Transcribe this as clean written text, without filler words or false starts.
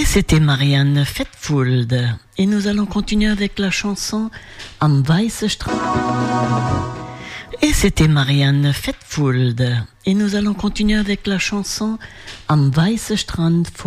Et c'était Marianne Faithfull. Et nous allons continuer avec la chanson Am Weiße Strand. Et c'était Marianne Faithfull. Et nous allons continuer avec la chanson Am Weiße Strand.